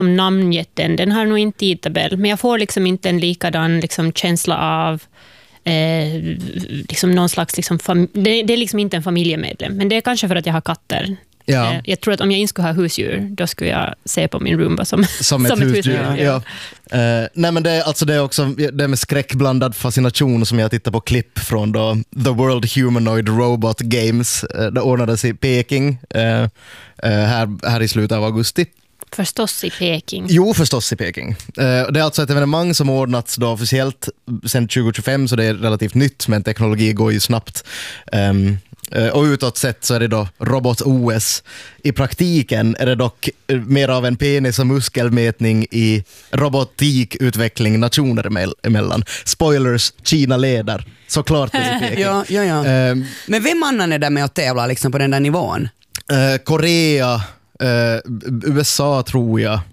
namnjätten, den har nog inte tidtabell, men jag får liksom inte en likadan liksom känsla av liksom någon slags liksom det är liksom inte en familjemedlem, men det är kanske för att jag har katter. Ja. Jag tror att om jag inte skulle ha husdjur, då skulle jag se på min Roomba som ett husdjur. Ja. Nej, men det är också det med skräckblandad fascination som jag tittar på klipp från då The World Humanoid Robot Games. Det ordnades i Peking här i slutet av augusti. Förstås i Peking. Jo, förstås i Peking. Det är alltså ett evenemang som ordnats då officiellt sedan 2025, så det är relativt nytt, men teknologi går ju snabbt. Och utåt sett så är det då robot-OS. I praktiken är det dock mer av en penis- och muskelmätning i robotikutveckling nationer emellan. Spoilers, Kina leder. Såklart det är i Peking. Ja. Men vem annan är där med att tävla liksom på den där nivån? Korea, USA tror jag.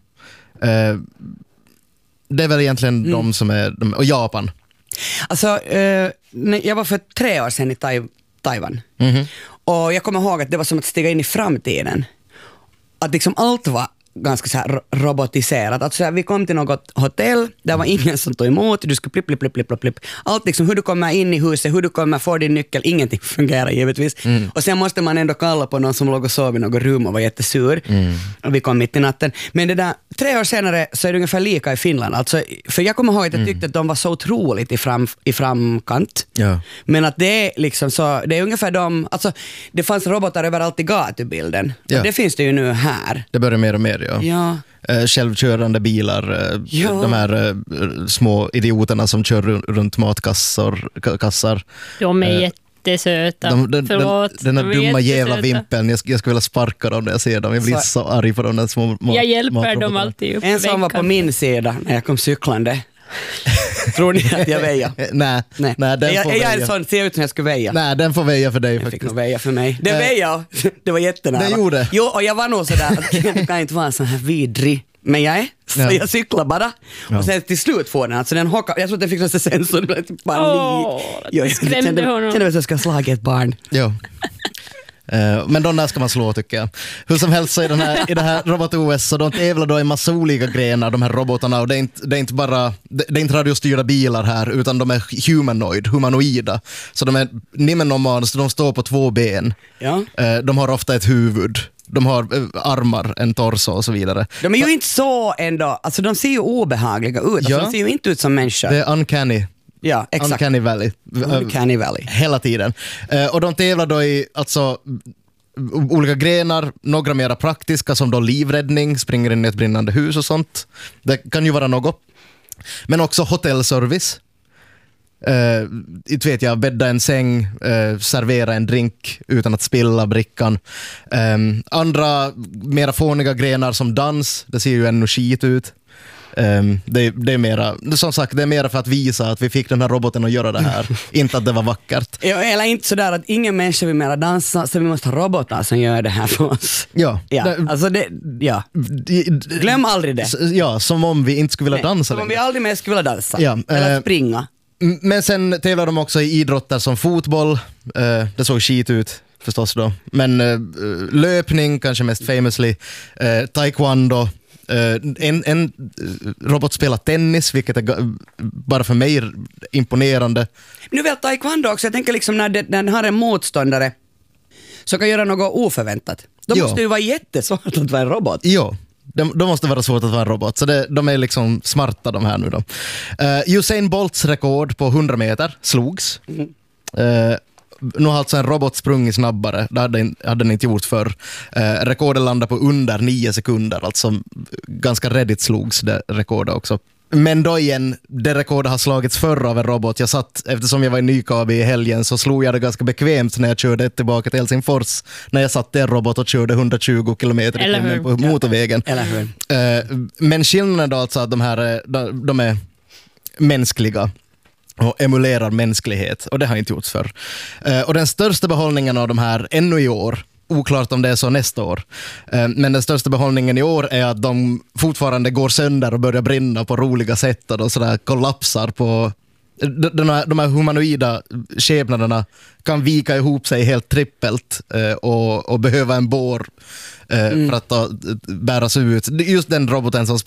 Det är väl egentligen de som är... Och Japan. Alltså, jag var för 3 år sedan i Taiwan. Och jag kommer ihåg att det var som att stiga in i framtiden. Att liksom allt var ganska så här robotiserat. Alltså vi kom till något hotell, där var ingen som tog emot, du skulle plipp. Allt liksom, hur du kommer in i huset, hur du kommer få din nyckel, ingenting fungerar givetvis. Och sen måste man ändå kalla på någon som låg och sov i något rum och var jättesur. Och vi kom mitt i natten. Men det där, 3 år senare så är det ungefär lika i Finland. Alltså, för jag kommer ihåg att jag tyckte att de var så otroligt i framkant. Ja. Men att det är liksom så, det är ungefär alltså det fanns robotar överallt i gatubilden. Ja. Och det finns det ju nu här. Det börjar mer och mer, Ja. Självkörande bilar, de här små idioterna som kör runt matkassar. De är jättesöta. Den här dumma jävla vimpeln, jag skulle vilja sparka dem när jag ser dem. Jag blir så arg på de där små jag hjälper dem alltid upp. En som var på min sida när jag kom cyklande. Tror ni att jag väjer? Nej, den får jag är sån, ser ut som jag skulle väja. Nej, den får väja för dig jag faktiskt. Fick nog väja för mig. Det väja, det var jättenära. Det gjorde. Jo, och jag var nog sådär att jag kan inte vara så här vidrig. Men jag är, så jag cyklar bara. Och sen till slut får den, alltså den hockar, jag tror att den fick någon sensor, det blev typ panik. Jag kände att jag ska slå ett barn. Jo. Men de där ska man slå, tycker jag. Hur som helst så i det här robot-OS så de tävlar då i massa olika grenar, de här robotarna, och det är inte bara det är inte radiostyrda bilar här, utan de är humanoida. Så de är nimenomaan, så de står på 2 ben. Ja. De har ofta ett huvud. De har armar, en torso och så vidare. De är ju inte så ändå, alltså de ser ju obehagliga ut. Alltså, de ser ju inte ut som människor. Det är uncanny. Ja, exakt. Uncanny Valley. Uncanny Valley. Hela tiden. Och de tävlar då i alltså olika grenar, några mera praktiska som då livräddning, springer in i ett brinnande hus och sånt. Det kan ju vara något. Men också hotellservice. Inte vet jag, bädda en säng, servera en drink utan att spilla brickan. Andra mera fåniga grenar som dans, det ser ju ännu skit ut. Det är mera, som sagt, det är mera för att visa att vi fick den här roboten att göra det här. Inte att det var vackert. Eller inte sådär att ingen människa vill mera dansa, så vi måste ha robotar som gör det här för oss. Ja. Alltså glöm aldrig det. Ja, som om vi inte skulle vilja dansa. Som om vi aldrig mer skulle vilja dansa. Ja, eller springa. Men sen tävlar de också i idrotter som fotboll. Det såg skit ut förstås då. Men löpning kanske mest famously. Taekwondo. En robot spelar tennis, vilket är bara för mig imponerande. Nu väl taekwondo också, jag tänker liksom när den har en motståndare som kan göra något oförväntat. Då måste det ju vara jättesvårt att vara en robot. Ja, de måste vara svårt att vara en robot. Så de är liksom smarta de här nu då. Usain Bolts rekord på 100 meter slogs. Nu har alltså en robot sprungit snabbare. Det hade den inte gjort förr. Rekordet landade på under 9 sekunder. Alltså ganska redigt slogs det rekordet också. Men då igen, det rekordet har slagits förr av en robot. Eftersom jag var i Nykabi i helgen, så slog jag det ganska bekvämt när jag körde tillbaka till Helsingfors. När jag satt en robot och körde 120 km/h på motorvägen. Men skillnaden då alltså att de är mänskliga och emulerar mänsklighet, och det har inte gjorts förr. Och den största behållningen av de här ännu i år, oklart om det är så nästa år, men den största behållningen i år är att de fortfarande går sönder och börjar brinna på roliga sätt och sådär kollapsar på de här humanoida skepnaderna kan vika ihop sig helt trippelt och behöva en bår för att bäras ut. Just den roboten som